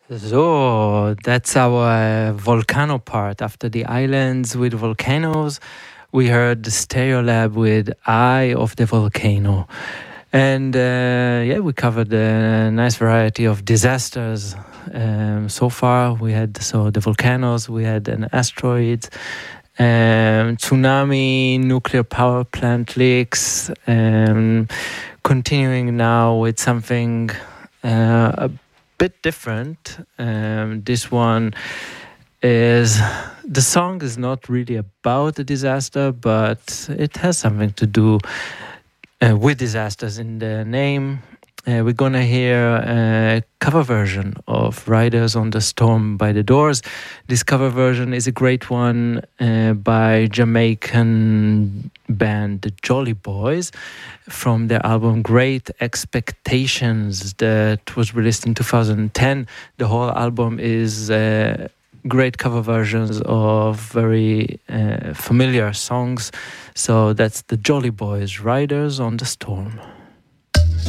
So that's our volcano part. After the islands with volcanoes, we heard the Stereolab with Eye of the Volcano. And we covered a nice variety of disasters. So far, we had the volcanoes, we had an asteroid, tsunami, nuclear power plant leaks. Continuing now with something a bit different. This one is the song is not really about a disaster, but it has something to do with disasters in the name. We're gonna hear a cover version of Riders on the Storm by The Doors. This cover version is a great one by Jamaican band The Jolly Boys from their album Great Expectations that was released in 2010. The whole album is great cover versions of very familiar songs. So that's The Jolly Boys, Riders on the Storm.